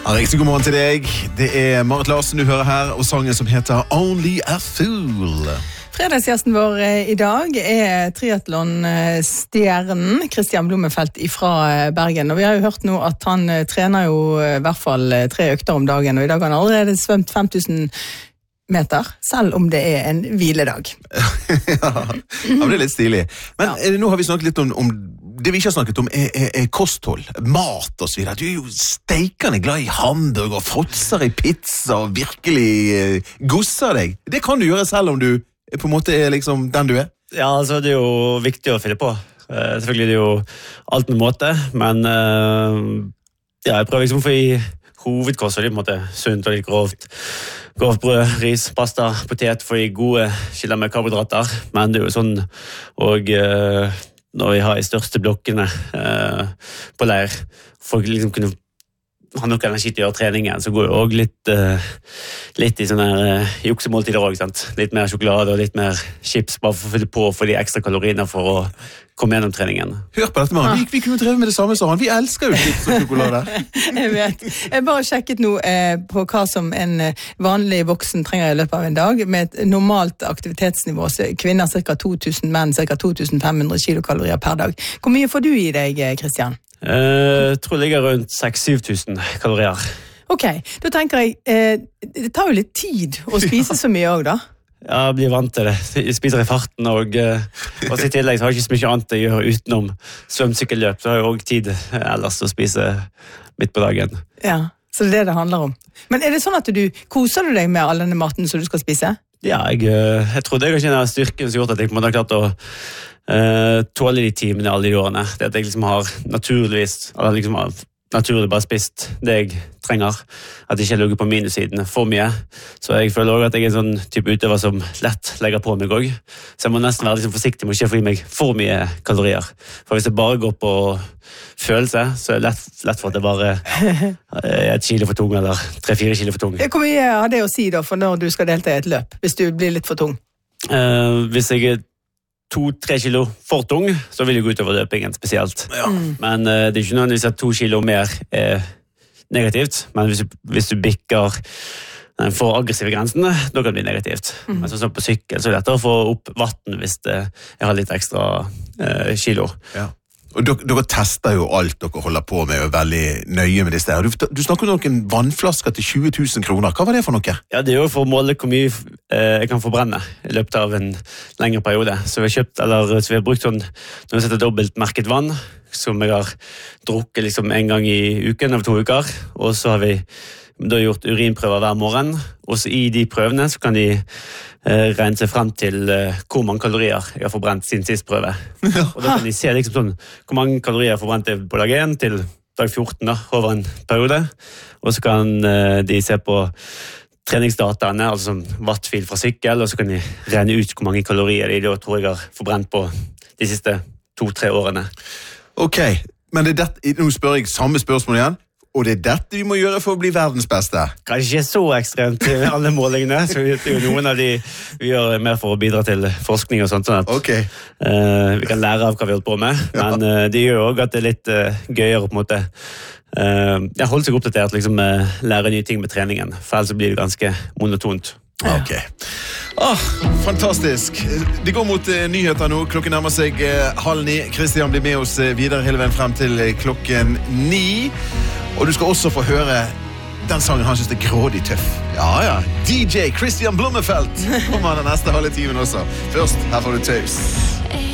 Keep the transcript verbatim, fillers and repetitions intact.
Ja, riktig god morgen til deg. Det er Marit Larsen du hører her, og sangen som heter Only a Fool. Fredagsgjesten vår i dag er triathlon-stjernen Christian Blummenfelt fra Bergen. Og vi har jo hørt nå at han trener jo i hvert fall tre økter om dagen, og i dag har han allerede svømt fem tusen meter, selv om det er en hviledag. Ja, det er litt stilig. Men ja. Nå har vi snakket litt om, om det vi ikke har snakket om er, er, er kosthold, mat og så videre. Du er jo steikende glad i hamburger og fråtser i pizza og virkelig eh, gosser deg. Det kan du gjøre selv om du på en måte er liksom den du er. Ja, altså det er jo viktig å fylle på. Uh, selvfølgelig er det jo alt med måte, men uh, ja, jeg prøver liksom for i hovedkost, det er på en måte sunt og litt grovt. Grovt brød, ris, pasta, potet for i gode kilder med karbohydrater, men det er jo sånn, og uh, når vi har de største blokkene uh, på leir, folk liksom kunne ha nok energi til å gjøre treningen, så går jo også litt, uh, litt i sånne uh, juksemåltider også, sant? Litt mer sjokolade og litt mer chips, bare for å fylle på for de ekstra kaloriene for å komme gjennom treningen. Hør på dette, mann. Vi, vi kunne dreve med det samme, sa han. Vi elsker jo chips og sjokolade. Jeg vet. Jeg bare sjekket nå eh, på hva som en vanlig voksen trenger i løpet av en dag, med et normalt aktivitetsnivå, så kvinner ca. to tusen, menn ca. to tusen fem hundre kilokalorier per dag. Hvor mye får du i deg, Christian? Jeg uh, tror det ligger rundt seks til syv tusen kalorier. Ok, da tenker jeg, eh, det tar jo litt tid å spise så mye også da. Ja, jeg blir vant til det. Jeg spiser i farten, og, og i tillegg så har jeg ikke så mye annet å gjøre utenom svømsykkelløp, så har jeg også tid ellers å spise midt på dagen. Ja, så det er det det handler om. Men er det sånn at du koser du deg med all denne maten som du skal spise? Ja, jeg, jeg tror det er kanskje en styrken som gjort at jeg må ha klart å Uh, tåle de timene alle de årene. Det at jeg liksom har naturligvis, eller liksom har naturlig bare spist det jeg trenger. At jeg ikke ligger på minussiden for mye. Så jeg føler også at jeg er en sånn type utøver som lett legger på meg også. Så jeg må nesten være liksom forsiktig med å ikke få i meg for mye kalorier. For hvis jeg bare går på følelse, så er det lett, lett for at det bare er et kilo for tung, eller tre-fire kilo for tung. Hvor mye har det å si da, for når du skal delta i et løp, hvis du blir litt for tung? Uh, hvis jeg er to-tre kilo for tung, så vil jeg gå utover løpingen spesielt. Ja. Men uh, det er ikke nødvendigvis at to kilo mer er negativt, men hvis du, hvis du bikker den for aggressive grensene, da kan det bli negativt. Mm. Men sånn på sykkel, så er det lettere å få opp vatten hvis det, jeg har litt ekstra uh, kilo. Ja. Og dere, dere tester jo alt dere holder på med, og er veldig nøye med disse der. Du, du snakker om noen vannflasker til tjue tusen kroner. Hva var det for noe? Ja, det er jo for å måle hvor mye eh, jeg kan forbrenne i løpet av en lengre periode. Så vi har kjøpt, eller så vi har brukt sånn, når vi setter dobbelt merket vann, som jeg har drukket liksom en gang i uken, over to uker, og så har vi da gjort urinprøver hver morgen, og så i de prøvene så kan de eh, regne seg frem til eh, hvor mange kalorier jeg har forbrent siden sist prøve. Og da kan de se liksom sånn, hvor mange kalorier jeg har forbrent på dag én til dag fjorten da, over en periode, og så kan eh, de se på treningsdataene, altså som wattfil fra sykkel, og så kan de regne ut hvor mange kalorier de da tror jeg har forbrent på de siste to-tre årene. Ok, men det er dette, nå spør jeg samme spørsmål igjen. Og det er dette vi må gjøre for å bli verdens beste. Kanskje ikke så ekstremt i alle målingene, så det er jo noen av de vi gjør mer for å bidra til forskning og sånt. sånn at, okay. uh, vi kan lære av hva vi har holdt på med, men uh, det gjør jo også at det er litt uh, gøyere på en måte. Uh, jeg holder seg oppdatert, liksom, uh, lære nye ting med treningen, for ellers blir det ganske monotont. Ok. Ah, fantastisk. Det går mot uh, nyheter nå. Klokken nærmer seg uh, halv ni. Christian blir med oss uh, videre hele veien frem til uh, klokken ni. Og du skal også få høre den sangen han synes er grådig tøff. Ja, ja. D J Christian Blummenfelt kommer den neste halve timen også. Først, her får du Taus.